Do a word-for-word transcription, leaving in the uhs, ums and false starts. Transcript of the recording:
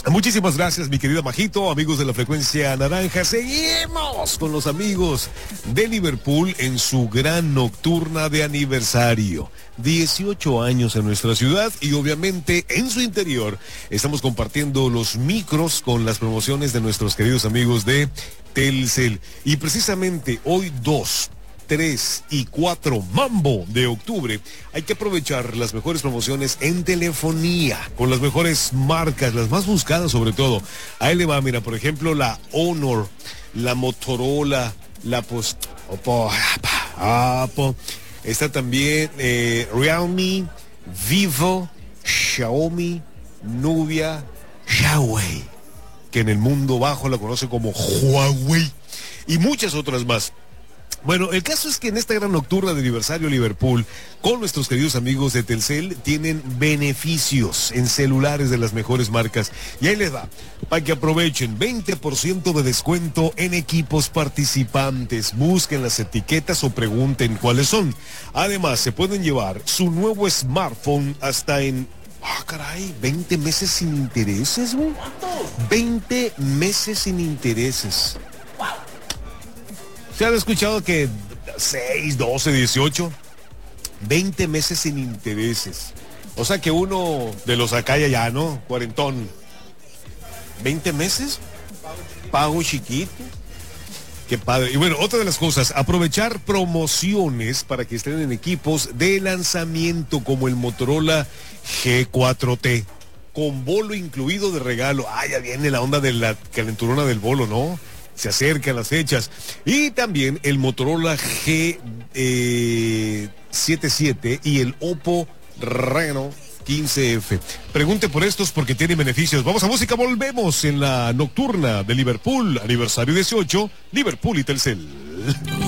Muchísimas gracias, mi querida Majito, amigos de la frecuencia naranja. Seguimos con los amigos de Liverpool en su gran nocturna de aniversario. dieciocho años en nuestra ciudad y obviamente en su interior estamos compartiendo los micros con las promociones de nuestros queridos amigos de Telcel. Y precisamente hoy dos, tres y cuatro Mambo de octubre hay que aprovechar las mejores promociones en telefonía con las mejores marcas, las más buscadas sobre todo. Ahí le va, mira, por ejemplo, la Honor, la Motorola, la Post Oppo, Oppo. Está también eh, Realme, Vivo, Xiaomi, Nubia, Huawei, que en el mundo bajo la conoce como Huawei, y muchas otras más. Bueno, el caso es que en esta gran nocturna de aniversario Liverpool, con nuestros queridos amigos de Telcel, tienen beneficios en celulares de las mejores marcas. Y ahí les va, para que aprovechen, veinte por ciento de descuento en equipos participantes. Busquen las etiquetas o pregunten cuáles son. Además, se pueden llevar su nuevo smartphone hasta en... Ah, caray, veinte meses sin intereses, güey. veinte meses sin intereses. ¿Se han escuchado que seis, doce, dieciocho? veinte meses sin intereses. O sea que uno de los acá y allá, ¿no? Cuarentón. ¿veinte meses? Pago chiquito. Qué padre. Y bueno, otra de las cosas, aprovechar promociones para que estén en equipos de lanzamiento como el Motorola G cuatro T. Con bolo incluido de regalo. Ah, ya viene la onda de la calenturona del bolo, ¿no? Se acercan las fechas. Y también el Motorola G setenta y siete y el Oppo Reno quince F. Pregunte por estos porque tienen beneficios. Vamos a música, volvemos en la nocturna de Liverpool, aniversario dieciocho, Liverpool y Telcel.